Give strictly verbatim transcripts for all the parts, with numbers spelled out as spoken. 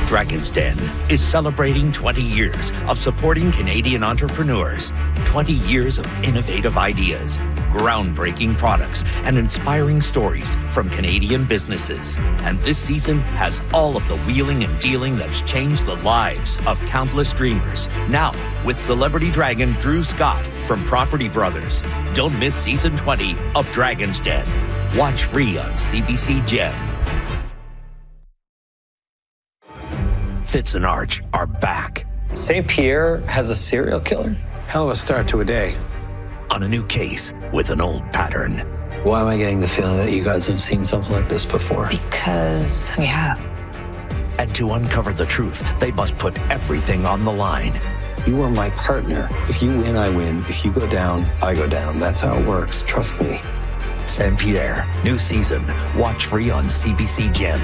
Dragon's Den is celebrating twenty years of supporting Canadian entrepreneurs, twenty years of innovative ideas, groundbreaking products, and inspiring stories from Canadian businesses. And this season has all of the wheeling and dealing that's changed the lives of countless dreamers. Now, with celebrity dragon Drew Scott from Property Brothers. Don't miss season twenty of Dragon's Den. Watch free on C B C Gem. Fitz and Arch are back. Saint Pierre has a serial killer? Hell of a start to a day. On a new case with an old pattern. Why am I getting the feeling that you guys have seen something like this before? Because we have. And to uncover the truth, they must put everything on the line. You are my partner. If you win, I win. If you go down, I go down. That's how it works. Trust me. Saint Pierre, new season. Watch free on C B C Gem.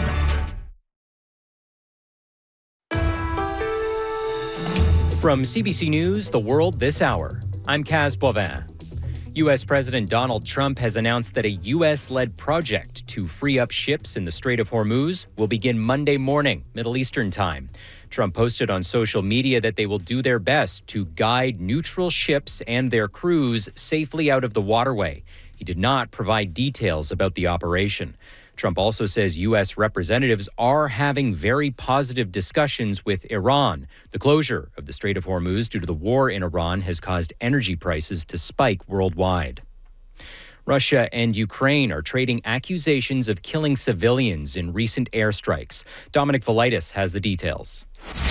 From C B C News, The World This Hour, I'm Kaz Boivin. U S President Donald Trump has announced that a U S-led project to free up ships in the Strait of Hormuz will begin Monday morning, Middle Eastern time. Trump posted on social media that they will do their best to guide neutral ships and their crews safely out of the waterway. He did not provide details about the operation. Trump also says U S representatives are having very positive discussions with Iran. The closure of the Strait of Hormuz due to the war in Iran has caused energy prices to spike worldwide. Russia and Ukraine are trading accusations of killing civilians in recent airstrikes. Dominic Velitis has the details.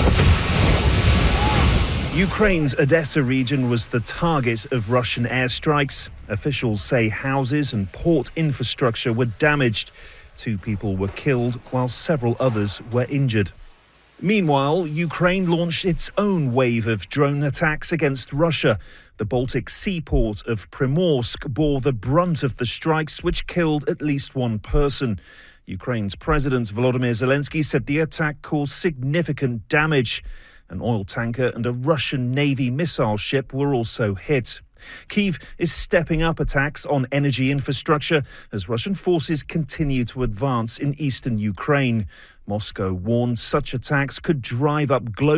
Ukraine's Odessa region was the target of Russian airstrikes. Officials say houses and port infrastructure were damaged. Two people were killed while several others were injured. Meanwhile, Ukraine launched its own wave of drone attacks against Russia. The Baltic seaport of Primorsk bore the brunt of the strikes, which killed at least one person. Ukraine's President Volodymyr Zelensky said the attack caused significant damage. An oil tanker and a Russian Navy missile ship were also hit. Kyiv is stepping up attacks on energy infrastructure as Russian forces continue to advance in eastern Ukraine. Moscow warned such attacks could drive up global